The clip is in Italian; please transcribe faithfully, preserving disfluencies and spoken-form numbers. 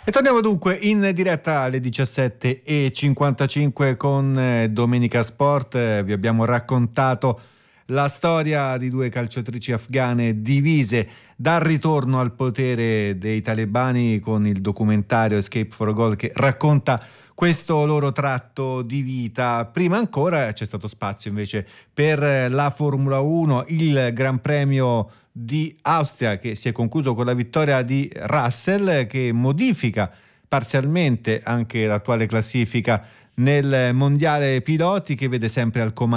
E torniamo dunque in diretta alle diciassette e cinquantacinque con eh, Domenica Sport. Eh, vi abbiamo raccontato la storia di due calciatrici afghane divise dal ritorno al potere dei talebani con il documentario Escape for a Goal che racconta questo loro tratto di vita. Prima ancora c'è stato spazio invece per la Formula uno, il Gran Premio di Austria che si è concluso con la vittoria di Russell, che modifica parzialmente anche l'attuale classifica nel mondiale piloti, che vede sempre al comando